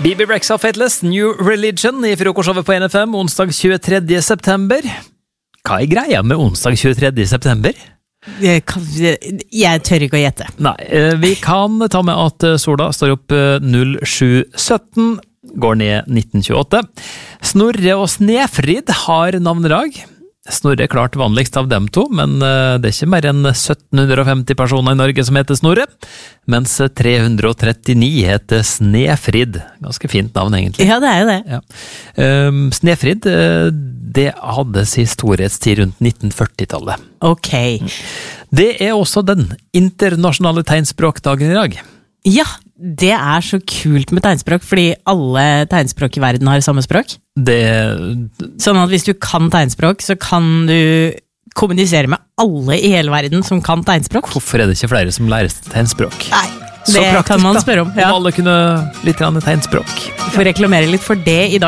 Bibi Rexha Fateless, New Religion i frokostshowet på NFM, onsdag 23. september. Hva greia med onsdag 23. september? Jeg tør ikke å gjette. Nei, vi kan ta med at sola står opp 07:17, går ned 1928. Snorre og Snefrid har navnedag. Snorre er klart vanligst av dem to, men det er ikke mer enn 1750 personer i Norge som heter Snorre, mens 339 heter Snefrid. Ganske fint navn, egentlig. Ja, det er jo det. Ja. Snefrid, det hadde sin storhetstid rundt 1940-tallet. Ok. Det er også den internasjonale tegnspråkdagen i dag. Ja, det er så kult med tegnspråk, fordi alle tegnspråk i verden har samme språk. Sånn at hvis du kan tegnspråk, så kan du kommunisere med alle i hele verden som kan tegnspråk. Hvorfor er det ikke flere som lærer tegnspråk? Nei, det kan man spørre om. Ja. Om alle kunne litt tegnspråk. Vi får reklamere litt for det i dag.